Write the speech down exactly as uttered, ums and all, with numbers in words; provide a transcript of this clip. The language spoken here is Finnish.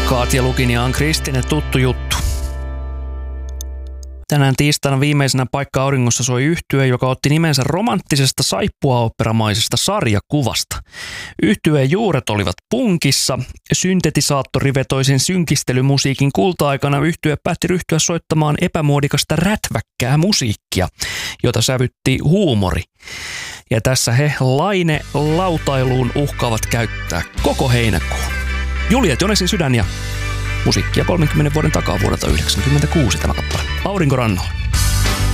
Katja Lukiniaan Kristinen, tuttu juttu. Tänään tiistaina viimeisenä Paikka auringossa soi yhtye, joka otti nimensä romanttisesta saippuaoopperamaisesta sarjakuvasta. Yhtyeen juuret olivat punkissa. Syntetisaattorivetoisen synkistelymusiikin kulta-aikana yhtye päätti ryhtyä soittamaan epämuodikasta rätväkkää musiikkia, jota sävytti huumori. Ja tässä he laine lautailuun uhkaavat käyttää koko heinäkuun. Juliet Jonesin sydän ja musiikkia kolmenkymmenen vuoden takaa vuodelta yhdeksänkymmentäkuusi tämä kappale. Aurinkorannolla.